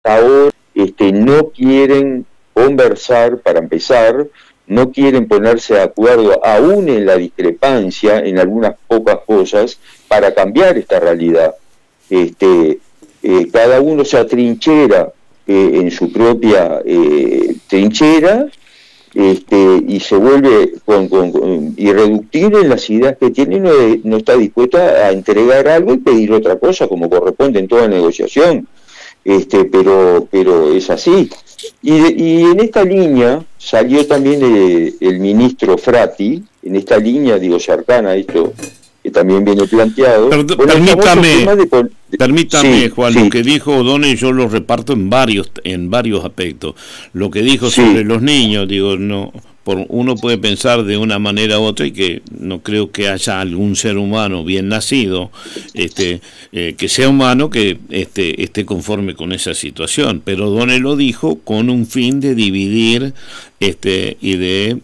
ahora no quieren conversar, para empezar, no quieren ponerse de acuerdo, aún en la discrepancia, en algunas pocas cosas, para cambiar esta realidad. Cada uno se atrinchera en su propia trinchera, y se vuelve irreductible en las ideas que tiene, no está dispuesta a entregar algo y pedir otra cosa, como corresponde en toda negociación. Pero es así. Y en esta línea salió también el ministro Frati, en esta línea, digo, cercana a esto que también viene planteado. Permítame, sí, Juan, sí. Lo que dijo O'Donnell yo lo reparto en varios aspectos. Lo que dijo Sí. sobre los niños, digo, no, uno puede pensar de una manera u otra, y que no creo que haya algún ser humano bien nacido, que sea humano, que esté conforme con esa situación. Pero O'Donnell lo dijo con un fin de dividir y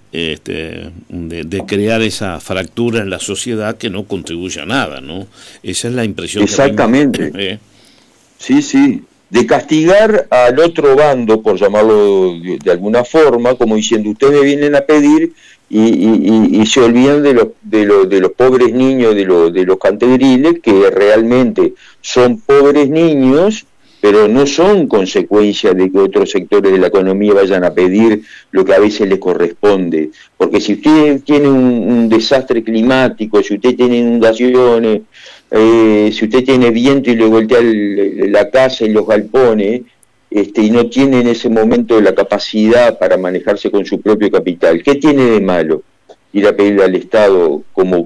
de crear esa fractura en la sociedad que no contribuye a nada, ¿no? Esa es la impresión. Exactamente. Sí. De castigar al otro bando, por llamarlo de alguna forma, como diciendo, ustedes me vienen a pedir y se olvidan de los pobres niños, de los cantegriles, que realmente son pobres niños, pero no son consecuencia de que otros sectores de la economía vayan a pedir lo que a veces les corresponde. Porque si usted tiene un desastre climático, si usted tiene inundaciones, si usted tiene viento y le voltea la casa y los galpones, y no tiene en ese momento la capacidad para manejarse con su propio capital, ¿qué tiene de malo ir a pedirle al Estado como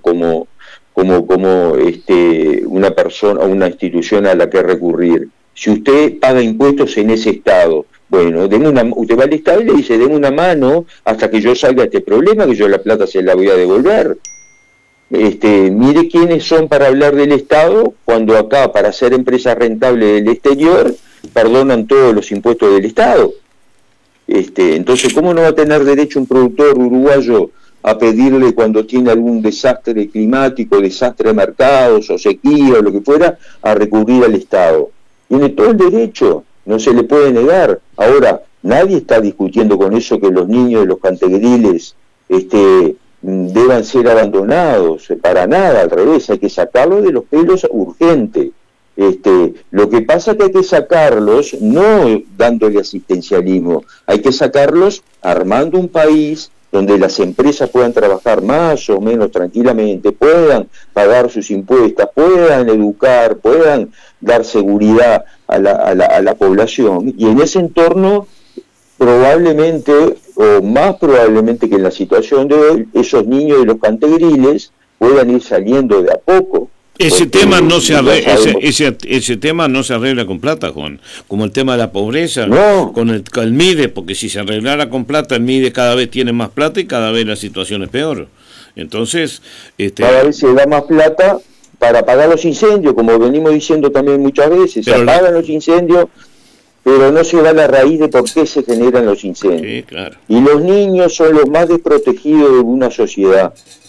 una persona o una institución a la que recurrir? Si usted paga impuestos en ese Estado, bueno, usted va al Estado y le dice, deme una mano hasta que yo salga de este problema, que yo la plata se la voy a devolver. Mire quiénes son para hablar del Estado, cuando acá, para ser empresa rentable del exterior, perdonan todos los impuestos del Estado. Entonces, ¿cómo no va a tener derecho un productor uruguayo a pedirle, cuando tiene algún desastre climático, desastre de mercados o sequía o lo que fuera, a recurrir al Estado? Tiene todo el derecho, no se le puede negar. Ahora, nadie está discutiendo con eso que los niños de los cantegriles deban ser abandonados, para nada, al revés, hay que sacarlos de los pelos urgente. Lo que pasa es que hay que sacarlos no dándole asistencialismo, hay que sacarlos armando un país donde las empresas puedan trabajar más o menos tranquilamente, puedan pagar sus impuestos, puedan educar, puedan dar seguridad a la población, y en ese entorno probablemente, o más probablemente que en la situación de hoy, esos niños de los cantegriles puedan ir saliendo de a poco. Ese tema no se arregla, ese tema no se arregla con plata, Juan, como el tema de la pobreza, no. con el MIDE, porque si se arreglara con plata, el MIDE cada vez tiene más plata y cada vez la situación es peor. Entonces, cada vez se da más plata para apagar los incendios, como venimos diciendo también muchas veces, se apagan los incendios, pero no se va a la raíz de por qué se generan los incendios. Sí, claro. Y los niños son los más desprotegidos de una sociedad.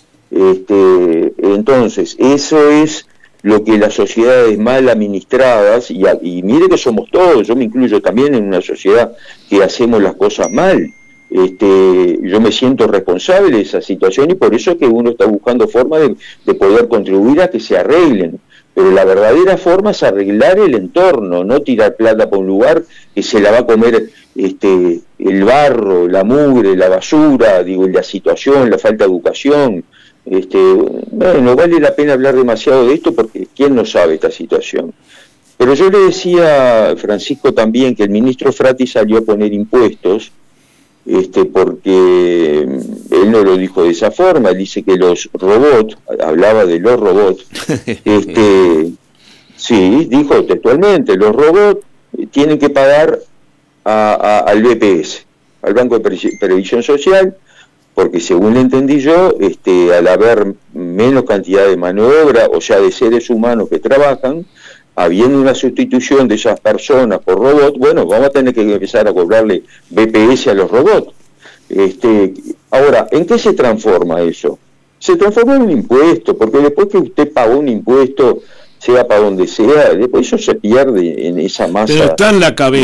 Entonces, eso es lo que las sociedades mal administradas, y mire que somos todos, yo me incluyo también en una sociedad que hacemos las cosas mal. Yo me siento responsable de esa situación, y por eso es que uno está buscando formas de poder contribuir a que se arreglen. Pero la verdadera forma es arreglar el entorno, no tirar plata por un lugar que se la va a comer el barro, la mugre, la basura, la situación, la falta de educación. Bueno, vale la pena hablar demasiado de esto porque ¿quién no sabe esta situación? Pero yo le decía a Francisco también que el ministro Frati salió a poner impuestos, porque él no lo dijo de esa forma, él dice que los robots, hablaba de los robots, sí, dijo textualmente, los robots tienen que pagar al BPS, al Banco de Previsión Social, porque según le entendí yo, al haber menos cantidad de mano de obra, o sea, de seres humanos que trabajan, habiendo una sustitución de esas personas por robots, bueno, vamos a tener que empezar a cobrarle BPS a los robots. Ahora, ¿en qué se transforma eso? Se transforma en un impuesto, porque después que usted pagó un impuesto sea para donde sea, después eso se pierde en esa masa. Pero está en la cabeza.